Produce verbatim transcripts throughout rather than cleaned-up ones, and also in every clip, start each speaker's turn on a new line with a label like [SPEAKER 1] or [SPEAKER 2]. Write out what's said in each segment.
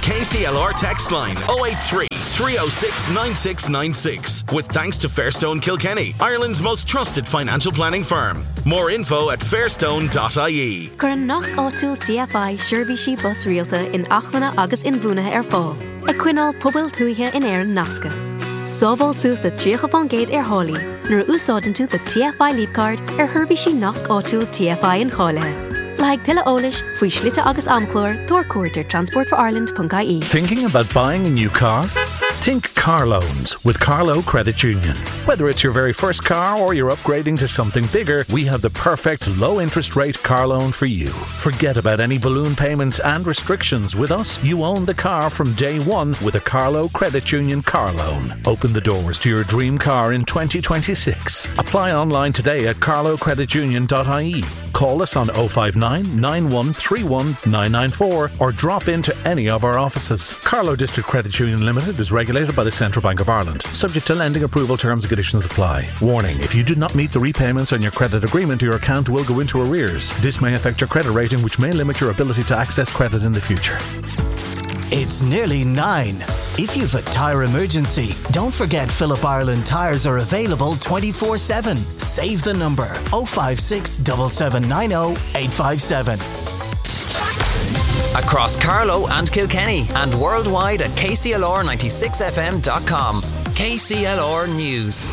[SPEAKER 1] K C L R text line oh eight three, three oh six, nine six nine six. With thanks to Fairstone Kilkenny, Ireland's most trusted financial planning firm. More info at fairstone dot I E.
[SPEAKER 2] Curran nos áitiúil T F I Shirvishi bus realta in Achmana agus in Buna ar fáil. A quinál pobl thuithe in Éireann nasca. Sóbháil suas the tríocha fan géad ar hálaí, nuair úsáideann tú the T F I Leapcard ar Shirvishi nos áitiúil T F I in cháilethe. Like Tilla Olish, Fui Schlitta Agus Amclor, Thor Quarter, Transport for Ireland, .ie.
[SPEAKER 3] Thinking about buying a new car? Think car loans with Carlow Credit Union. Whether it's your very first car or you're upgrading to something bigger, we have the perfect low interest rate car loan for you. Forget about any balloon payments and restrictions. With us, you own the car from day one with a Carlow Credit Union car loan. Open the doors to your dream car in twenty twenty-six. Apply online today at carlow credit union dot I E. Call us on oh five nine, nine one three one, nine nine four or drop into any of our offices. Carlow District Credit Union Limited is regulated by the Central Bank of Ireland. Subject to lending approval, terms and conditions apply. Warning, if you do not meet the repayments on your credit agreement, your account will go into arrears. This may affect your credit rating, which may limit your ability to access credit in the future.
[SPEAKER 4] It's nearly nine. If you've a tyre emergency, don't forget Phillip Ireland tyres are available twenty-four seven. Save the number oh five six, seven seven nine oh, eight five seven.
[SPEAKER 5] Across Carlow and Kilkenny and worldwide at K C L R ninety-six F M dot com. K C L R News.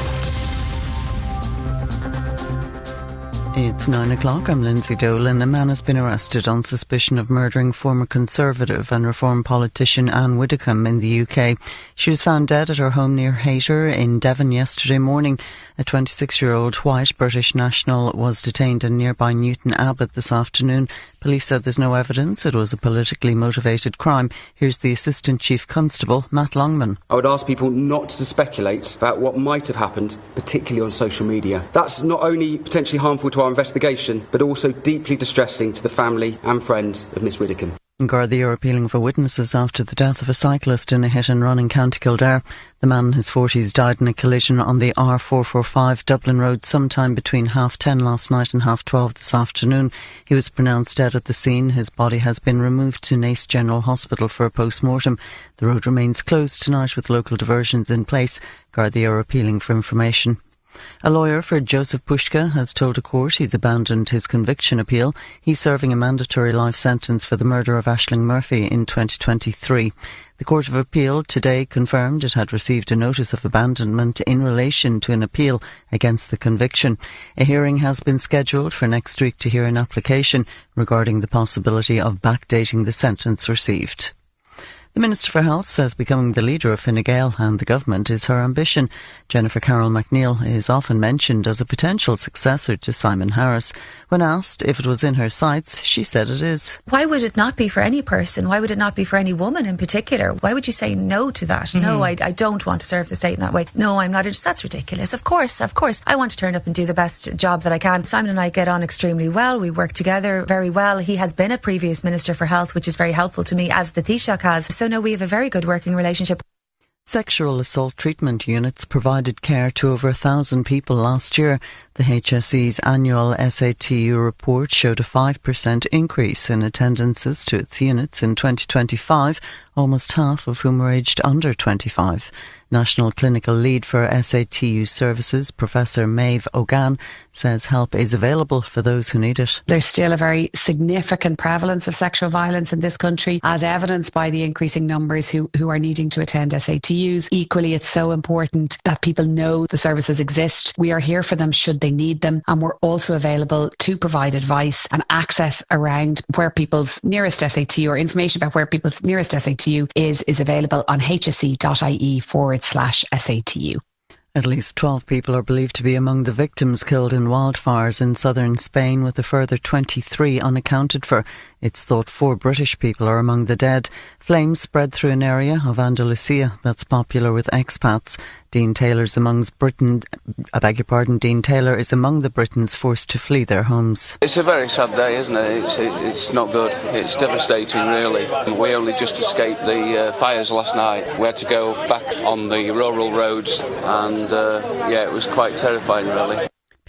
[SPEAKER 6] It's nine o'clock. I'm Lindsay Dolan. A man has been arrested on suspicion of murdering former Conservative and Reform politician Anne Widdecombe in the U K. She was found dead at her home near Hayter in Devon yesterday morning. A twenty-six-year-old white British national was detained in nearby Newton Abbot this afternoon. Police said there's no evidence it was a politically motivated crime. Here's the Assistant Chief Constable, Matt Longman.
[SPEAKER 7] I would ask people not to speculate about what might have happened, particularly on social media. That's not only potentially harmful to our investigation, but also deeply distressing to the family and friends of Miss Widdecombe.
[SPEAKER 6] Gardaí are appealing for witnesses after the death of a cyclist in a hit and run in County Kildare. The man in his forties died in a collision on the R four forty-five Dublin Road sometime between half ten last night and half twelve this afternoon. He was pronounced dead at the scene. His body has been removed to Naas General Hospital for a post-mortem. The road remains closed tonight with local diversions in place. Gardaí are appealing for information. A lawyer for Joseph Pushka has told a court he's abandoned his conviction appeal. He's serving a mandatory life sentence for the murder of Aisling Murphy in twenty twenty-three. The Court of Appeal today confirmed it had received a notice of abandonment in relation to an appeal against the conviction. A hearing has been scheduled for next week to hear an application regarding the possibility of backdating the sentence received. The Minister for Health says becoming the leader of Fine Gael and the government is her ambition. Jennifer Carroll McNeil is often mentioned as a potential successor to Simon Harris. When asked if it was in her sights, she said it is.
[SPEAKER 8] Why would it not be for any person? Why would it not be for any woman in particular? Why would you say no to that? Mm-hmm. No, I, I don't want to serve the state in that way. No, I'm not interested. That's ridiculous. Of course, of course. I want to turn up and do the best job that I can. Simon and I get on extremely well. We work together very well. He has been a previous Minister for Health, which is very helpful to me, as the Taoiseach has. So no, we have a very good working relationship.
[SPEAKER 6] Sexual assault treatment units provided care to over a thousand people last year. The H S E's annual S A T U report showed a five percent increase in attendances to its units in twenty twenty-five, almost half of whom were aged under twenty-five. National Clinical Lead for S A T U Services, Professor Maeve O'Gan, says help is available for those who need it.
[SPEAKER 9] There's still a very significant prevalence of sexual violence in this country, as evidenced by the increasing numbers who, who are needing to attend S A T Us. Equally, it's so important that people know the services exist. We are here for them should they need them, and we're also available to provide advice and access around where people's nearest S A T U or information about where people's nearest S A T U is, is available on h s e dot i e forward slash S A T U.
[SPEAKER 6] At least twelve people are believed to be among the victims killed in wildfires in southern Spain, with a further twenty-three unaccounted for. It's thought four British people are among the dead. Flames spread through an area of Andalusia that's popular with expats. Dean Taylor's among Britain, I beg your pardon, Dean Taylor is among the Britons forced to flee their homes.
[SPEAKER 10] It's a very sad day, isn't it? It's, it, it's not good. It's devastating, really. We only just escaped the uh, fires last night. We had to go back on the rural roads, and uh, yeah, it was quite terrifying, really.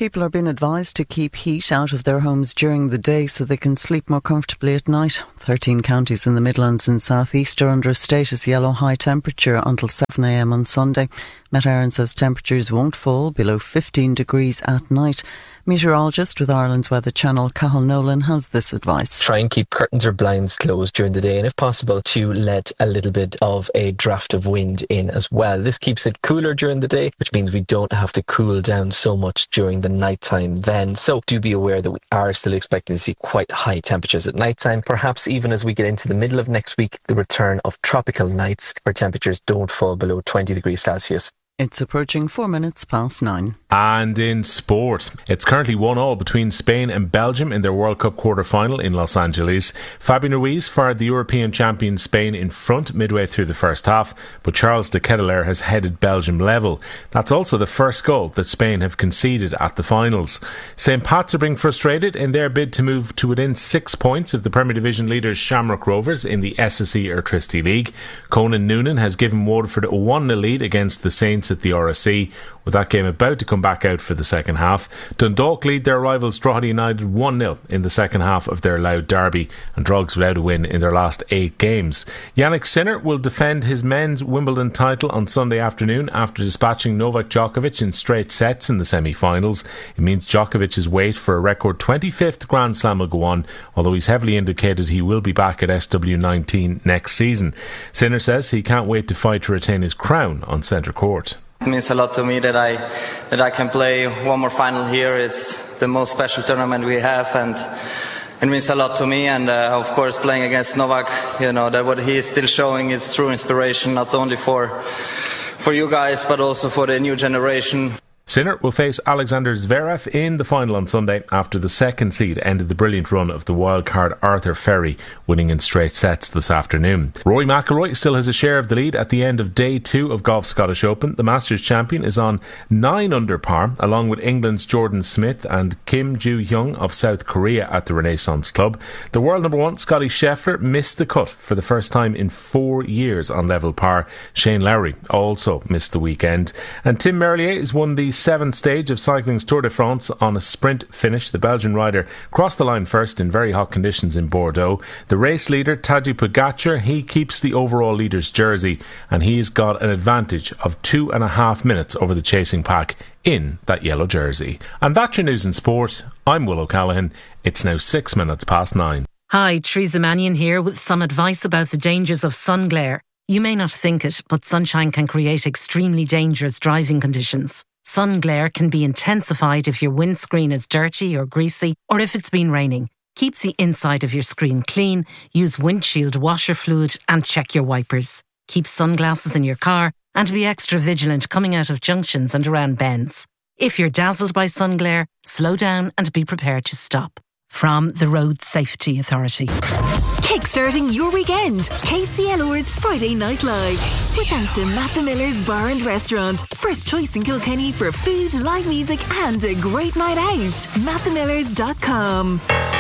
[SPEAKER 6] People are being advised to keep heat out of their homes during the day so they can sleep more comfortably at night. thirteen counties in the Midlands and South East are under a status yellow high temperature until seven a m on Sunday. Met Éireann says temperatures won't fall below fifteen degrees at night. Meteorologist with Ireland's Weather Channel, Cathal Nolan, has this advice.
[SPEAKER 11] Try and keep curtains or blinds closed during the day, and if possible to let a little bit of a draft of wind in as well. This keeps it cooler during the day, which means we don't have to cool down so much during the nighttime then. So do be aware that we are still expecting to see quite high temperatures at nighttime. Perhaps even as we get into the middle of next week, the return of tropical nights where temperatures don't fall below twenty degrees Celsius.
[SPEAKER 6] It's approaching four minutes past nine.
[SPEAKER 12] And in sport, it's currently one all between Spain and Belgium in their World Cup quarter-final in Los Angeles. Fabian Ruiz fired the European champion Spain in front midway through the first half, but Charles de Ketelaere has headed Belgium level. That's also the first goal that Spain have conceded at the finals. Saint Pats are being frustrated in their bid to move to within six points of the Premier Division leaders Shamrock Rovers in the S S E Airtricity League. Conan Noonan has given Waterford a one nil lead against the Saints at the R S C, with that game about to come back out for the second half. Dundalk lead their rivals Drogheda United one nil in the second half of their Louth derby, and Drogs without a win in their last eight games. Yannick Sinner will defend his men's Wimbledon title on Sunday afternoon after dispatching Novak Djokovic in straight sets in the semi-finals. It means Djokovic's wait for a record twenty-fifth Grand Slam will go on, although he's heavily indicated he will be back at S W nineteen next season. Sinner says he can't wait to fight to retain his crown on centre court.
[SPEAKER 13] It means a lot to me that I that I can play one more final here. It's the most special tournament we have, and it means a lot to me. And uh, of course, playing against Novak, you know, that what he is still showing is true inspiration, not only for for you guys, but also for the new generation.
[SPEAKER 12] Sinner will face Alexander Zverev in the final on Sunday after the second seed ended the brilliant run of the wildcard Arthur Ferry, winning in straight sets this afternoon. Rory McIlroy still has a share of the lead at the end of day two of Golf Scottish Open. The Masters champion is on nine under par, along with England's Jordan Smith and Kim Joo-hyung of South Korea at the Renaissance Club. The world number one, Scotty Scheffler, missed the cut for the first time in four years on level par. Shane Lowry also missed the weekend. And Tim Merlier has won the seventh stage of cycling's Tour de France on a sprint finish. The Belgian rider crossed the line first in very hot conditions in Bordeaux. The race leader, Tadej Pogacar, he keeps the overall leader's jersey, and he's got an advantage of two and a half minutes over the chasing pack in that yellow jersey. And that's your news in sport. I'm Will O'Callaghan. It's now six minutes past nine.
[SPEAKER 14] Hi, Teresa Mannion here with some advice about the dangers of sun glare. You may not think it, but sunshine can create extremely dangerous driving conditions. Sun glare can be intensified if your windscreen is dirty or greasy, or if it's been raining. Keep the inside of your screen clean, use windshield washer fluid, and check your wipers. Keep sunglasses in your car and be extra vigilant coming out of junctions and around bends. If you're dazzled by sun glare, slow down and be prepared to stop. From the Road Safety Authority.
[SPEAKER 15] Kickstarting your weekend. K C L R's Friday Night Live. With thanks to Matt the Miller's Bar and Restaurant. First choice in Kilkenny for food, live music and a great night out. matt the millers dot com.